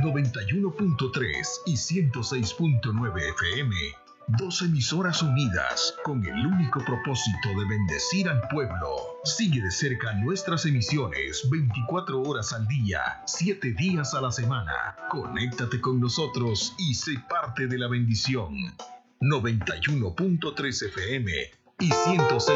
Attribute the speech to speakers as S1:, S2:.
S1: 91.3 y 106.9 FM. Dos emisoras unidas con el único propósito de bendecir al pueblo. Sigue de cerca nuestras emisiones 24 horas al día, 7 días a la semana. Conéctate con nosotros y sé parte de la bendición. 91.3 FM y 106.